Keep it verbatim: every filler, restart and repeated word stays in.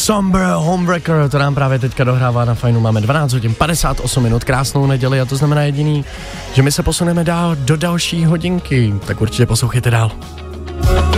Somber Homewrecker, to nám právě teďka dohrává na Fajnu. Máme dvanáct hodin padesát osm minut, krásnou neděli a to znamená jediný, že my se posuneme dál do další hodinky. Tak určitě poslouchejte dál.